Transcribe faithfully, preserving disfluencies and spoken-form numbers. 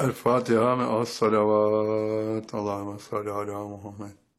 El Fatiha ve as salavat. Allahümme salli ala Muhammed.